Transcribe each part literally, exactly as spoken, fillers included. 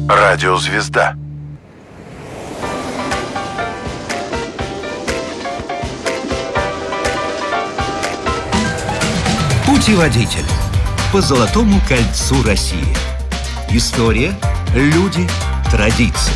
Радиозвезда. Путеводитель по Золотому кольцу России. История, люди, традиции.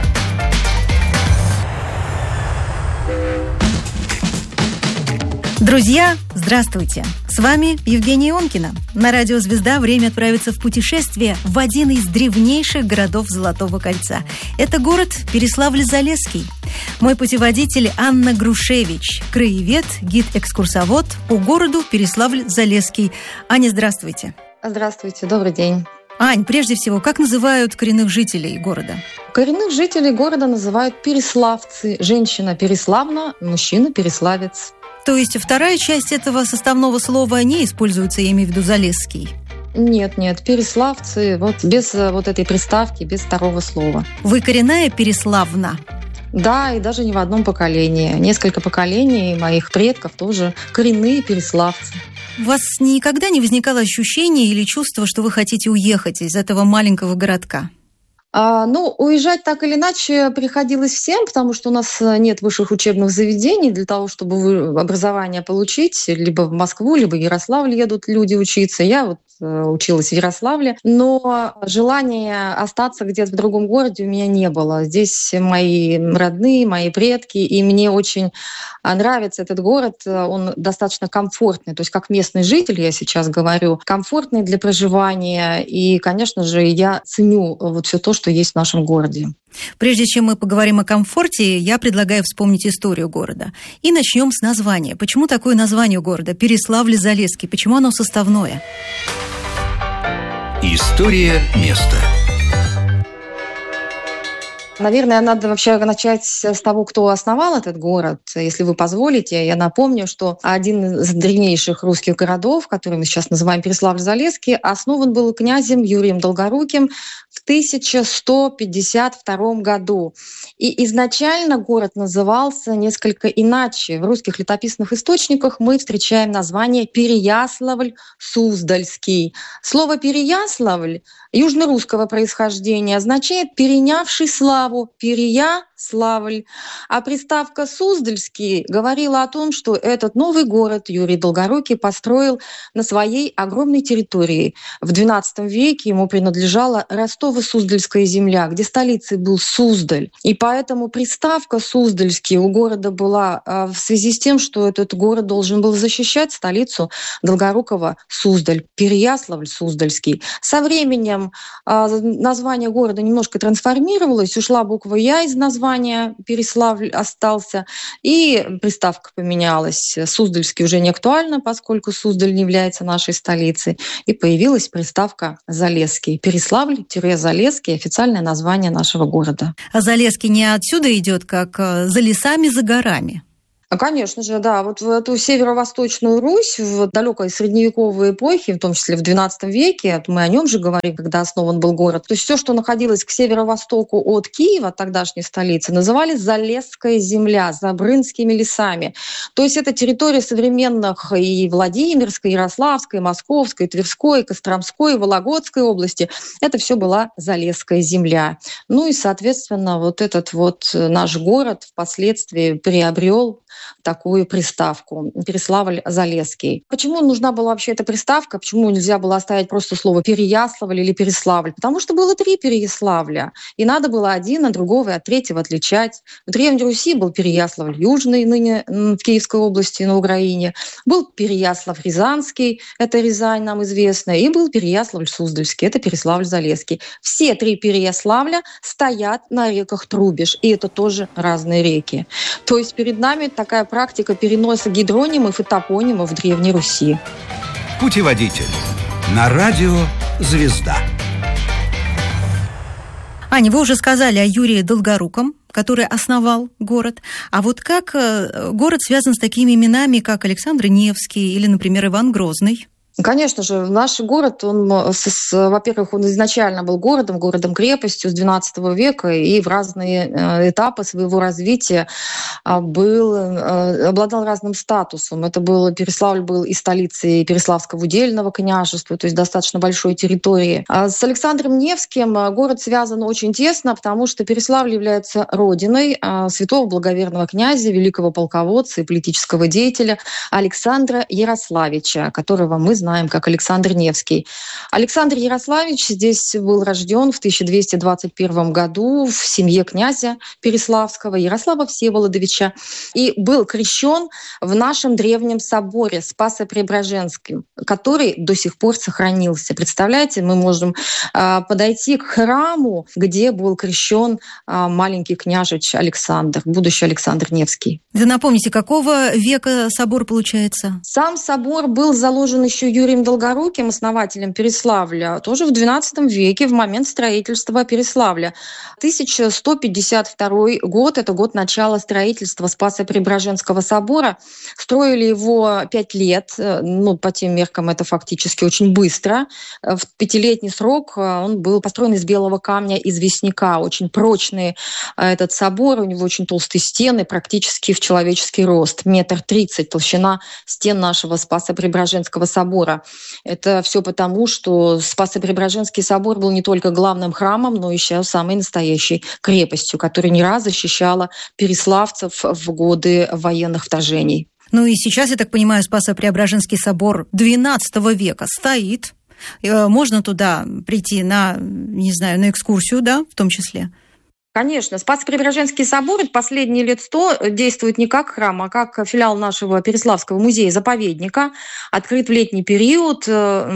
Друзья, здравствуйте! С вами Евгения Ионкина. На радио «Звезда» время отправиться в путешествие в один из древнейших городов Золотого кольца. Это город Переславль-Залесский. Мой путеводитель Анна Грушевич, краевед, гид-экскурсовод по городу Переславль-Залесский. Аня, здравствуйте. Здравствуйте, добрый день. Ань, прежде всего, как называют коренных жителей города? Коренных жителей города называют переславцы. Женщина Переславна, мужчина Переславец. То есть вторая часть этого составного слова не используется, я имею в виду Залесский? Нет, нет, переславцы, вот без вот этой приставки, без второго слова. Вы коренная Переславна? Да, и даже не в одном поколении. Несколько поколений моих предков тоже коренные переславцы. У вас никогда не возникало ощущения или чувства, что вы хотите уехать из этого маленького городка? А, ну, уезжать так или иначе приходилось всем, потому что у нас нет высших учебных заведений для того, чтобы образование получить. Либо в Москву, либо в Ярославль едут люди учиться. Я вот училась в Ярославле, но желания остаться где-то в другом городе у меня не было. Здесь мои родные, мои предки, и мне очень нравится этот город. Он достаточно комфортный, то есть как местный житель, я сейчас говорю, комфортный для проживания. И, конечно же, я ценю вот все то, что есть в нашем городе. Прежде чем мы поговорим о комфорте, я предлагаю вспомнить историю города. И начнем с названия. Почему такое название у города? Переславль-Залесский. Почему оно составное? История места. Наверное, надо вообще начать с того, кто основал этот город. Если вы позволите, я напомню, что один из древнейших русских городов, который мы сейчас называем Переславль-Залесский, основан был князем Юрием Долгоруким в тысяча сто пятьдесят втором году. И изначально город назывался несколько иначе. В русских летописных источниках мы встречаем название Переяславль-Суздальский. Слово «Переяславль» южнорусского происхождения означает «перенявший славу», «Переяславль». А приставка «Суздальский» говорила о том, что этот новый город Юрий Долгорукий построил на своей огромной территории. В двенадцатом веке ему принадлежала Ростово-Суздальская земля, где столицей был Суздаль. И поэтому приставка «Суздальский» у города была в связи с тем, что этот город должен был защищать столицу Долгорукова Суздаль, Переяславль-Суздальский. Со временем название города немножко трансформировалось, ушла буква «Я» из названия, Переславль остался, и приставка поменялась. Суздальский уже не актуально, поскольку Суздаль не является нашей столицей, и появилась приставка «Залесский». Переславль-Залесский – официальное название нашего города. А Залесский не отсюда идет, как за лесами, за горами? Конечно же, да. Вот в эту северо-восточную Русь в далекой средневековой эпохе, в том числе в двенадцатом веке, мы о нем же говорим, когда основан был город, то есть все, что находилось к северо-востоку от Киева, тогдашней столицы, называли Залесская земля, Забрынскими лесами. То есть это территория современных и Владимирской, Ярославской, Московской, Тверской, Костромской, Вологодской области. Это все была Залесская земля. Ну и, соответственно, вот этот вот наш город впоследствии приобрел такую приставку Переславль-Залесский. Почему нужна была вообще эта приставка? Почему нельзя было оставить просто слово Переяславль или Переславль? Потому что было три Переяславля, и надо было один от другого и от третьего отличать. В Древней Руси был Переяславль Южный, ныне в Киевской области, на Украине. Был Переяслав-Рязанский, это Рязань нам известно, и был Переяславль-Суздальский, это Переславль-Залесский. Все три Переяславля стоят на реках Трубеж, и это тоже разные реки. То есть перед нами такая практика переноса гидронимов и топонимов в Древней Руси. Путеводитель на радио «Звезда». Аня, вы уже сказали о Юрии Долгоруком, который основал город. А вот как город связан с такими именами, как Александр Невский или, например, Иван Грозный? Конечно же, наш город, он, во-первых, он изначально был городом, городом-крепостью с двенадцатого века, и в разные этапы своего развития был, обладал разным статусом. Это был, Переславль был и столицей Переславского удельного княжества, то есть достаточно большой территории. А с Александром Невским город связан очень тесно, потому что Переславль является родиной святого благоверного князя, великого полководца и политического деятеля Александра Ярославича, которого мы знаем как Александр Невский. Александр Ярославич здесь был рожден в тысяча двести двадцать первом году в семье князя Переславского Ярослава Всеволодовича и был крещен в нашем древнем соборе Спасо-Преображенском, который до сих пор сохранился. Представляете, мы можем э, подойти к храму, где был крещен э, маленький княжич Александр, будущий Александр Невский. Вы напомните, какого века собор получается? Сам собор был заложен еще Юрием Долгоруким, основателем Переславля, тоже в двенадцатом веке, в момент строительства Переславля. тысяча сто пятьдесят второй год, это год начала строительства Спасо-Преображенского собора. Строили его пять лет, ну, по тем меркам это фактически очень быстро. В пятилетний срок он был построен из белого камня, известняка, очень прочный этот собор, у него очень толстые стены, практически в человеческий рост, метр тридцать толщина стен нашего Спасо-Преображенского собора. Это все потому, что Спасо-Преображенский собор был не только главным храмом, но еще самой настоящей крепостью, которая не раз защищала переславцев в годы военных вторжений. Ну и сейчас, я так понимаю, Спасо-Преображенский собор двенадцатого века стоит. Можно туда прийти на, не знаю, на экскурсию, да, в том числе? Конечно. Спасо-Преображенский собор последние лет сто действует не как храм, а как филиал нашего Переславского музея-заповедника. Открыт в летний период,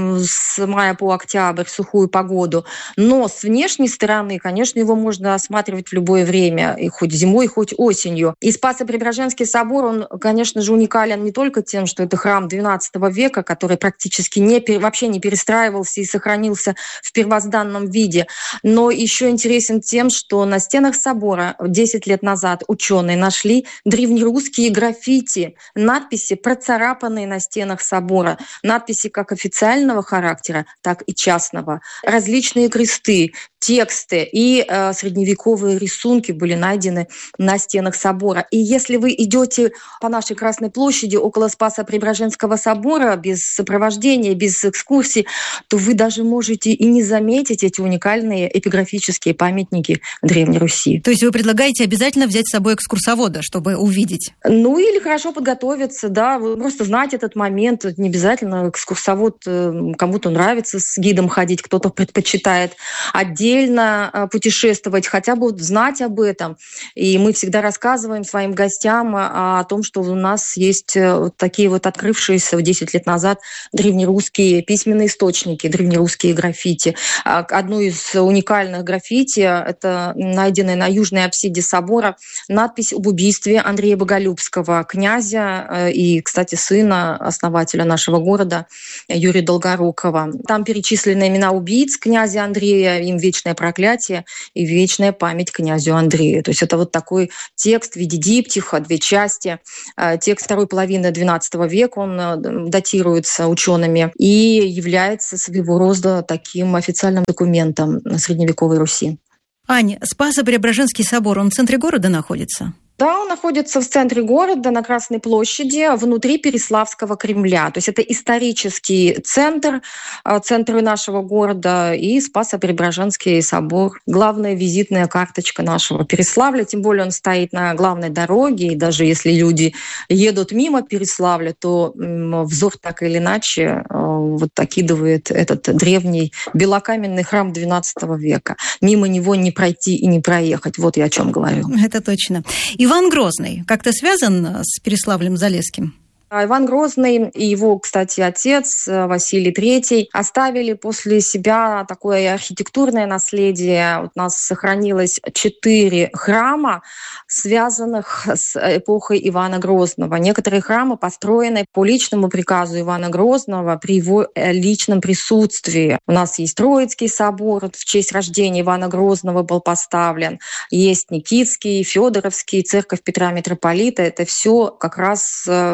с мая по октябрь, в сухую погоду. Но с внешней стороны, конечно, его можно осматривать в любое время, и хоть зимой, хоть осенью. И Спасо-Преображенский собор, он, конечно же, уникален не только тем, что это храм двенадцатого века, который практически не, вообще не перестраивался и сохранился в первозданном виде, но еще интересен тем, что на стенах собора десять лет назад ученые нашли древнерусские граффити, надписи, процарапанные на стенах собора, надписи как официального характера, так и частного, различные кресты, тексты и э, средневековые рисунки были найдены на стенах собора. И если вы идете по нашей Красной площади около Спасо-Преображенского собора без сопровождения, без экскурсий, то вы даже можете и не заметить эти уникальные эпиграфические памятники Древней Руси. То есть вы предлагаете обязательно взять с собой экскурсовода, чтобы увидеть? Ну или хорошо подготовиться, да, вы просто знать этот момент, не обязательно экскурсовод, кому-то нравится с гидом ходить, кто-то предпочитает отдельно путешествовать, хотя бы знать об этом. И мы всегда рассказываем своим гостям о том, что у нас есть вот такие вот открывшиеся десять лет назад древнерусские письменные источники, древнерусские граффити. Одно из уникальных граффити — это найденная на южной апсиде собора надпись об убийстве Андрея Боголюбского, князя и, кстати, сына основателя нашего города Юрия Долгорукова. Там перечислены имена убийц князя Андрея, им вечное проклятие и вечная память князю Андрею. То есть это вот такой текст в виде диптиха, две части. Текст второй половины двенадцатого века, он датируется учеными и является своего рода таким официальным документом средневековой Руси. Аня, Спасо-Преображенский собор, он в центре города находится? Да, он находится в центре города, на Красной площади, внутри Переславского Кремля. То есть это исторический центр, центр нашего города, и Спасо-Преображенский собор. Главная визитная карточка нашего Переславля, тем более он стоит на главной дороге, и даже если люди едут мимо Переславля, то взор так или иначе вот окидывает этот древний белокаменный храм двенадцатого века. Мимо него не пройти и не проехать. Вот я о чем говорю. Это точно. Иван Грозный как-то связан с Переславлем-Залесским? Иван Грозный и его, кстати, отец Василий Третий оставили после себя такое архитектурное наследие. Вот у нас сохранилось четыре храма, связанных с эпохой Ивана Грозного. Некоторые храмы построены по личному приказу Ивана Грозного при его личном присутствии. У нас есть Троицкий собор, в честь рождения Ивана Грозного был поставлен. Есть Никитский, Федоровский, церковь Петра Митрополита. Это все как раз храмы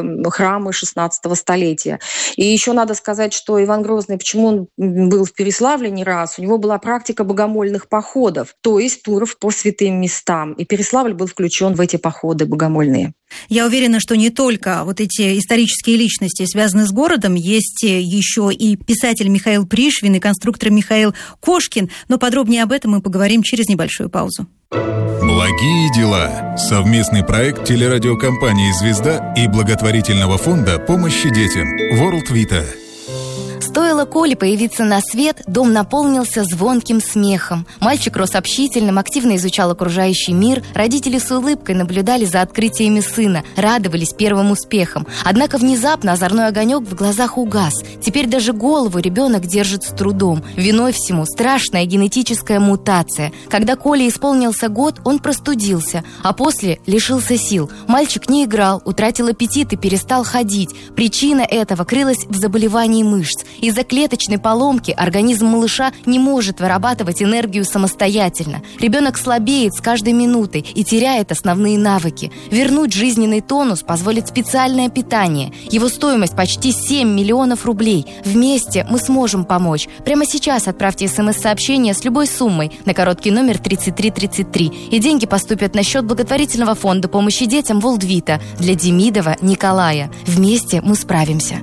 храмы шестнадцатого столетия. И еще надо сказать, что Иван Грозный, почему он был в Переславле не раз, у него была практика богомольных походов, то есть туров по святым местам. И Переславль был включен в эти походы богомольные. Я уверена, что не только вот эти исторические личности связаны с городом, есть еще и писатель Михаил Пришвин, и конструктор Михаил Кошкин, но подробнее об этом мы поговорим через небольшую паузу. Благие дела. Совместный проект телерадиокомпании «Звезда» и благотворительного фонда помощи детям World Vita. Стоило Коле появиться на свет, дом наполнился звонким смехом. Мальчик рос общительным, активно изучал окружающий мир. Родители с улыбкой наблюдали за открытиями сына, радовались первым успехам. Однако внезапно озорной огонек в глазах угас. Теперь даже голову ребенок держит с трудом. Виной всему страшная генетическая мутация. Когда Коле исполнился год, он простудился, а после лишился сил. Мальчик не играл, утратил аппетит и перестал ходить. Причина этого крылась в заболевании мышц. Из-за клеточной поломки организм малыша не может вырабатывать энергию самостоятельно. Ребенок слабеет с каждой минутой и теряет основные навыки. Вернуть жизненный тонус позволит специальное питание. Его стоимость почти семь миллионов рублей. Вместе мы сможем помочь. Прямо сейчас отправьте смс-сообщение с любой суммой на короткий номер тридцать три тридцать три. И деньги поступят на счет благотворительного фонда помощи детям World Vita для Демидова Николая. Вместе мы справимся.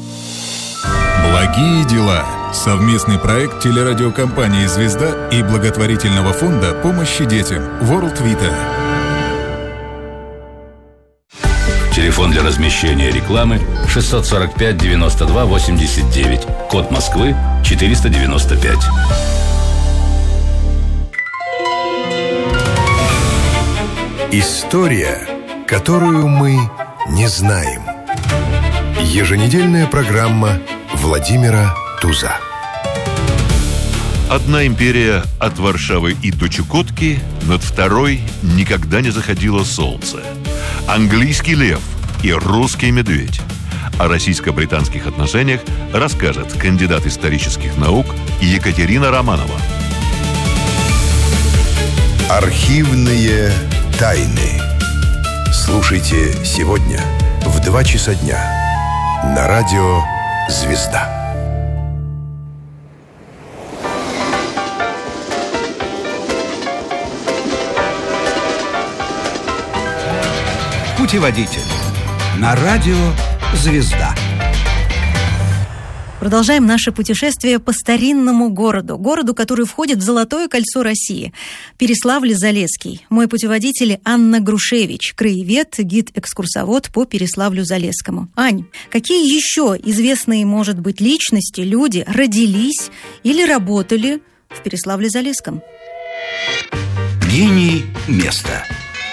Благие дела. Совместный проект телерадиокомпании «Звезда» и благотворительного фонда помощи детям World Vita. Телефон для размещения рекламы шестьсот сорок пять девяносто два восемьдесят девять. Код Москвы четыреста девяносто пять. История, которую мы не знаем. Еженедельная программа Владимира Туза. Одна империя от Варшавы и до Чукотки, над второй никогда не заходило солнце. Английский лев и русский медведь. О российско-британских отношениях расскажет кандидат исторических наук Екатерина Романова. Архивные тайны. Слушайте сегодня в два часа дня на радио «Звезда». Путеводитель на радио «Звезда». Продолжаем наше путешествие по старинному городу. Городу, который входит в Золотое кольцо России. Переславль-Залесский. Мой путеводитель Анна Грушевич, краевед, гид-экскурсовод по Переславлю-Залесскому. Ань, какие еще известные, может быть, личности, люди родились или работали в Переславле-Залесском? Гений места.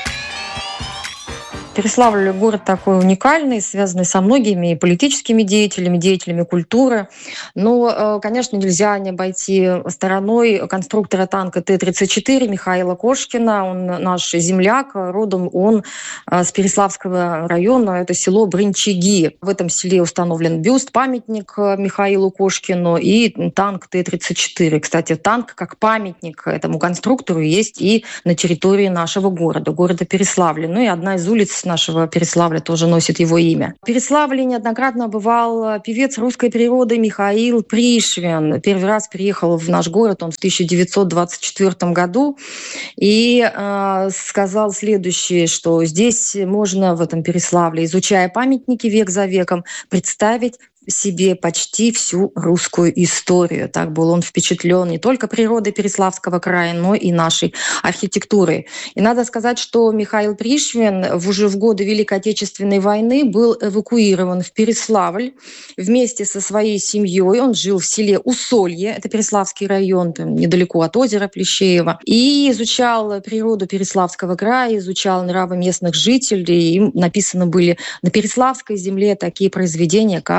Переславль – город такой уникальный, связанный со многими политическими деятелями, деятелями культуры. Но, конечно, нельзя не обойти стороной конструктора танка Т тридцать четыре Михаила Кошкина. Он наш земляк, родом он с Переславского района, это село Бринчаги. В этом селе установлен бюст, памятник Михаилу Кошкину и танк Т тридцать четыре. Кстати, танк как памятник этому конструктору есть и на территории нашего города, города Переславля. Ну и одна из улиц нашего Переславля тоже носит его имя. В Переславле неоднократно бывал певец русской природы Михаил Пришвин. Первый раз приехал в наш город он в тысяча девятьсот двадцать четвёртом году и э, сказал следующее, что здесь можно в этом Переславле, изучая памятники век за веком, представить себе почти всю русскую историю. Так был он впечатлен не только природой Переславского края, но и нашей архитектурой. И надо сказать, что Михаил Пришвин уже в годы Великой Отечественной войны был эвакуирован в Переславль вместе со своей семьей. Он жил в селе Усолье, это Переславский район, там, недалеко от озера Плещеева, и изучал природу Переславского края, изучал нравы местных жителей. Им написаны были на Переславской земле такие произведения, как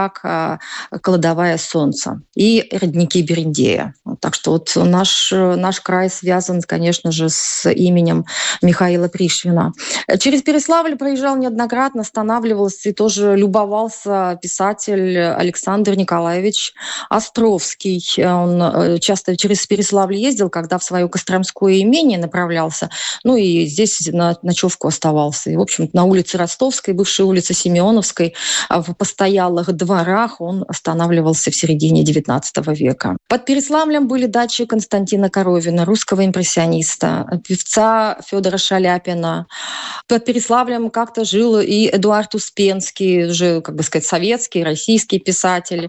это кладовая солнца и родники Берендея. Так что вот наш, наш край связан, конечно же, с именем Михаила Пришвина. Через Переславль проезжал неоднократно, останавливался и тоже любовался писатель Александр Николаевич Островский. Он часто через Переславль ездил, когда в свое Костромское имение направлялся, ну и здесь на ночевку оставался. И, в общем, на улице Ростовской, бывшей улице Симеоновской, в постоялых дворах он останавливался в середине девятнадцатого века. Под Переславлем были дачи Константина Коровина, русского импрессиониста, певца Федора Шаляпина. Под Переславлем как-то жил и Эдуард Успенский, уже, как бы сказать, советский, российский писатель.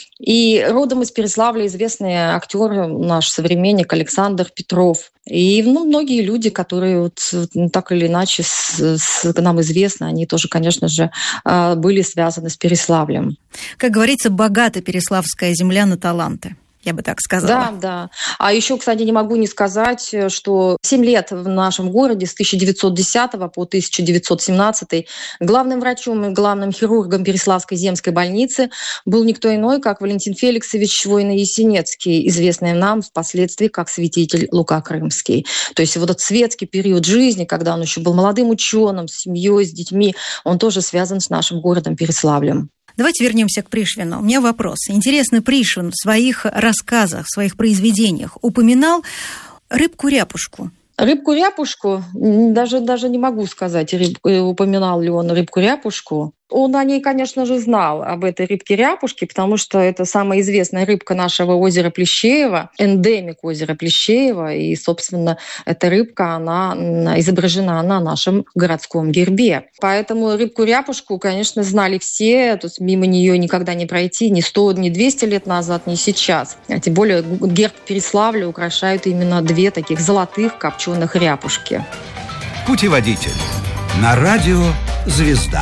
И родом из Переславля известный актер, наш современник Александр Петров. И ну, многие люди, которые вот, так или иначе с, с, нам известны, они тоже, конечно же, были связаны с Переславлем. Как говорится, богата переславская земля на таланты. Я бы так сказала. Да, да. А еще, кстати, не могу не сказать, что семь лет в нашем городе с тысяча девятьсот десятого по тысяча девятьсот семнадцатый главным врачом и главным хирургом Переславской земской больницы был никто иной, как Валентин Феликсович Войно-Ясенецкий, известный нам впоследствии как святитель Лука Крымский. То есть вот этот светский период жизни, когда он еще был молодым ученым, с семьей, с детьми, он тоже связан с нашим городом Переславлем. Давайте вернемся к Пришвину. У меня вопрос. Интересно, Пришвин в своих рассказах, в своих произведениях упоминал рыбку-ряпушку. Рыбку-ряпушку? Даже, даже не могу сказать, рыб, упоминал ли он рыбку-ряпушку. Он о ней, конечно же, знал, об этой рыбке-ряпушке, потому что это самая известная рыбка нашего озера Плещеева, эндемик озера Плещеева. И, собственно, эта рыбка, она изображена на нашем городском гербе. Поэтому рыбку-ряпушку, конечно, знали все. То есть мимо нее никогда не пройти ни сто, ни двести лет назад, ни сейчас. А тем более герб Переславля украшают именно две таких золотых копченых ряпушки. Путеводитель. На радио «Звезда».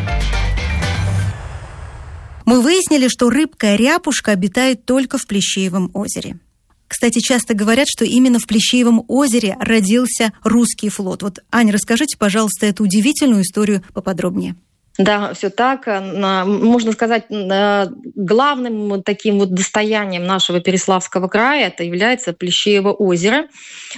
Мы выяснили, что рыбка-ряпушка обитает только в Плещеевом озере. Кстати, часто говорят, что именно в Плещеевом озере родился русский флот. Вот, Аня, расскажите, пожалуйста, эту удивительную историю поподробнее. Да, все так. Можно сказать, главным таким вот достоянием нашего Переславского края это является Плещеево озеро.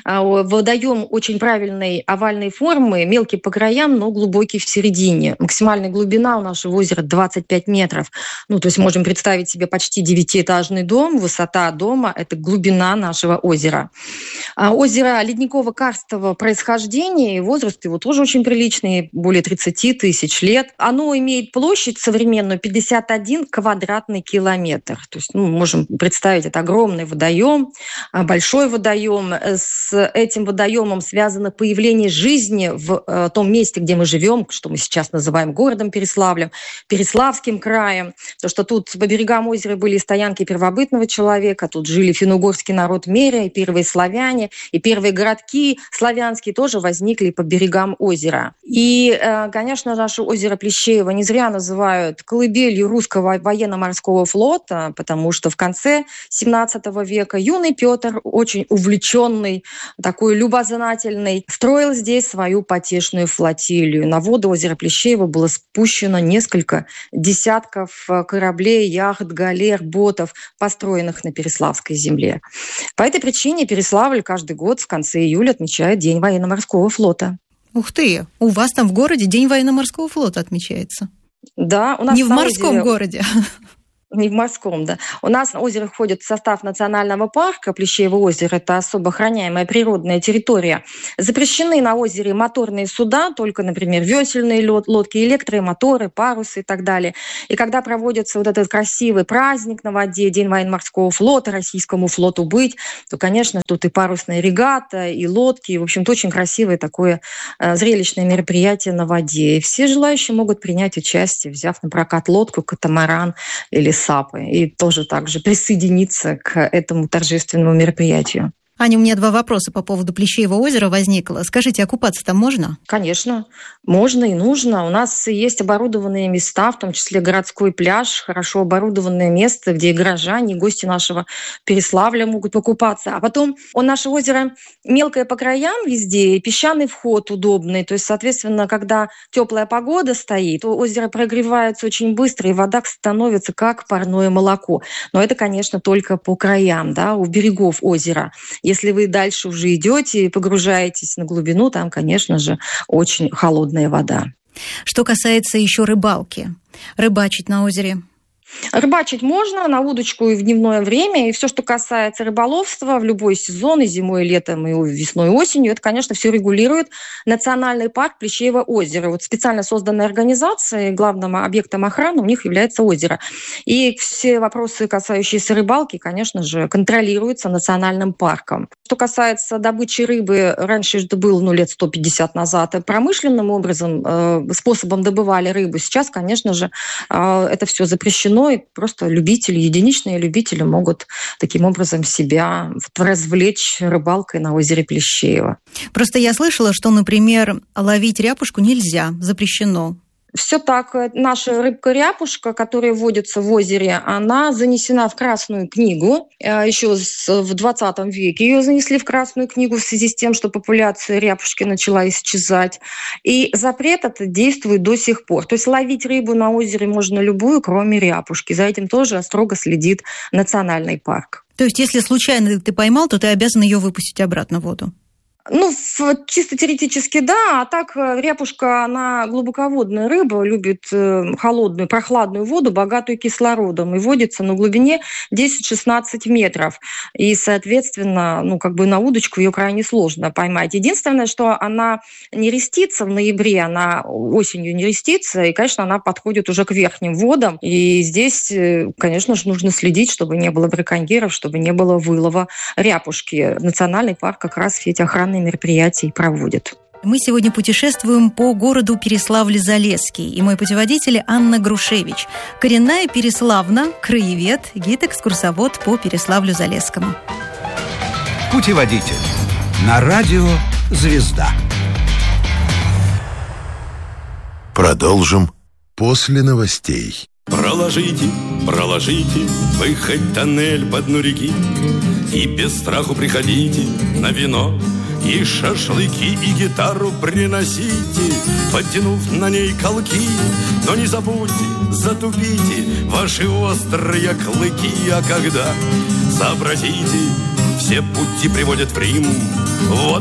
Водоем очень правильной овальной формы, мелкий по краям, но глубокий в середине. Максимальная глубина у нашего озера двадцать пять метров. Ну, то есть можем представить себе почти девятиэтажный дом. Высота дома – это глубина нашего озера. Озеро ледниково-карстового происхождения и возраст его тоже очень приличный, более тридцати тысяч лет. Оно имеет площадь современную пятьдесят один квадратный километр. То есть, ну, мы можем представить, это огромный водоем, большой водоем. С этим водоемом связано появление жизни в том месте, где мы живем, что мы сейчас называем городом Переславлем, Переславским краем. То, что тут по берегам озера были стоянки первобытного человека, тут жили финно-угорский народ Меря, и первые славяне, и первые городки славянские тоже возникли по берегам озера. И, конечно, наше озеро Плещеево не зря называют колыбелью русского военно-морского флота, потому что в конце семнадцатого века юный Петр, очень увлеченный, такой любознательный, строил здесь свою потешную флотилию. На воды озера Плещеева было спущено несколько десятков кораблей, яхт, галер, ботов, построенных на Переславской земле. По этой причине Переславль каждый год в конце июля отмечает День военно-морского флота. Ух ты! У вас там в городе День военно-морского флота отмечается? Да, у нас не в морском озере... городе. Не в морском, да. У нас озеро входит в состав национального парка Плещеево озеро. Это особо охраняемая природная территория. Запрещены на озере моторные суда, только, например, весельные лодки, электромоторы, парусы и так далее. И когда проводится вот этот красивый праздник на воде, День военно-морского флота, российскому флоту быть, то, конечно, тут и парусная регата, и лодки, и, в общем-то, очень красивое такое э, зрелищное мероприятие на воде. И все желающие могут принять участие, взяв на прокат лодку, катамаран или сапы, и тоже также присоединиться к этому торжественному мероприятию. Аня, у меня два вопроса по поводу Плещеева озера возникло. Скажите, а купаться там можно? Конечно, можно и нужно. У нас есть оборудованные места, в том числе городской пляж, хорошо оборудованное место, где и горожане, и гости нашего Переславля могут покупаться. А потом у наше озеро мелкое по краям везде, и песчаный вход удобный. То есть, соответственно, когда теплая погода стоит, то озеро прогревается очень быстро, и вода становится как парное молоко. Но это, конечно, только по краям, да, у берегов озера. Если вы дальше уже идете и погружаетесь на глубину, там, конечно же, очень холодная вода. Что касается еще рыбалки. Рыбачить на озере? Рыбачить можно на удочку и в дневное время, и все, что касается рыболовства в любой сезон, и зимой, и летом, и весной, и осенью, это, конечно, все регулирует Национальный парк Плещеево озеро. Вот специально созданная организация, главным объектом охраны у них является озеро. И все вопросы, касающиеся рыбалки, конечно же, контролируются Национальным парком. Что касается добычи рыбы, раньше это было ну, лет сто пятьдесят назад, промышленным образом, э, способом добывали рыбу. Сейчас, конечно же, э, это все запрещено, и просто любители, единичные любители могут таким образом себя развлечь рыбалкой на озере Плещеево. Просто я слышала, что, например, ловить ряпушку нельзя, запрещено. Все так. Наша рыбка-ряпушка, которая водится в озере, она занесена в Красную книгу. Еще в двадцатом веке ее занесли в Красную книгу в связи с тем, что популяция ряпушки начала исчезать. И запрет этот действует до сих пор. То есть ловить рыбу на озере можно любую, кроме ряпушки. За этим тоже строго следит Национальный парк. То есть если случайно ты поймал, то ты обязан ее выпустить обратно в воду? Ну, чисто теоретически, да. А так ряпушка, она глубоководная рыба, любит холодную, прохладную воду, богатую кислородом, и водится на глубине десять-шестнадцать метров. И, соответственно, ну, как бы на удочку ее крайне сложно поймать. Единственное, что она не рестится в ноябре, она осенью не рестится, и, конечно, она подходит уже к верхним водам. И здесь, конечно же, нужно следить, чтобы не было браконьеров, чтобы не было вылова ряпушки. Национальный парк как раз все эти охранные мероприятий проводит. Мы сегодня путешествуем по городу Переславль-Залесский, и мой путеводитель Анна Грушевич. Коренная переславна, краевед, гид-экскурсовод по Переславлю-Залесскому. Путеводитель на радио «Звезда». Продолжим после новостей. Проложите, проложите вы хоть тоннель по дну реки, и без страху приходите на вино, и шашлыки, и гитару приносите, подтянув на ней колки. Но не забудьте, затупите ваши острые клыки, а когда сообразите, все пути приводят в Рим. Вот